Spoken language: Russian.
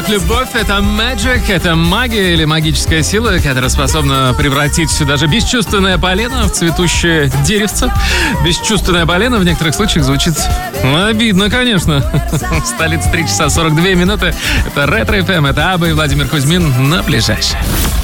любовь, это magic, это магия или магическая сила, которая способна превратить даже бесчувственное полено в цветущее деревце. Бесчувственное полено в некоторых случаях звучит обидно, конечно. В столице 3 часа 42 минуты. Это Ретро ФМ, это Аба и Владимир Кузьмин на ближайшее.